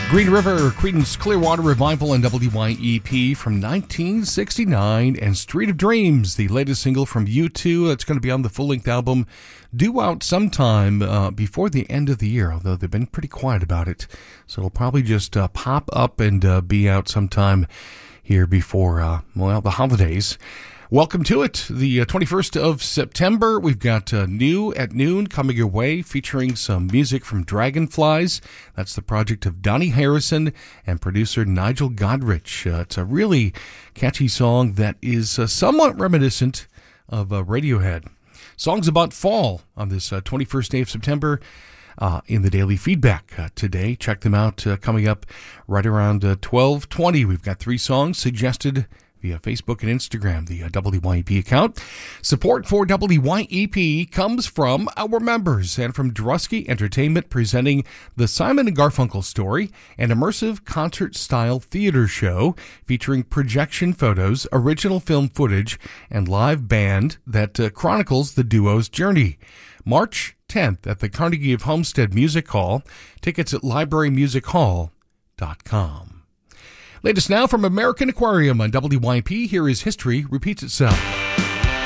Green River, Creedence Clearwater Revival, and WYEP from 1969, and Street of Dreams, the latest single from U2. It's going to be on the full-length album, due out sometime before the end of the year, although they've been pretty quiet about it. So it'll probably just pop up and be out sometime here before, the holidays. Welcome to it, the 21st of September. We've got New at Noon coming your way, featuring some music from Dragonflies. That's the project of Donnie Harrison and producer Nigel Godrich. It's a really catchy song that is somewhat reminiscent of Radiohead. Songs about fall on this 21st day of September in the Daily Feedback today. Check them out coming up right around 12:20. We've got 3 songs suggested via Facebook and Instagram, the WYEP account. Support for WYEP comes from our members and from Drusky Entertainment, presenting the Simon & Garfunkel Story, an immersive concert-style theater show featuring projection photos, original film footage, and live band that chronicles the duo's journey. March 10th at the Carnegie of Homestead Music Hall. Tickets at librarymusichall.com. Latest now from American Aquarium on WYP. Here is History Repeats Itself.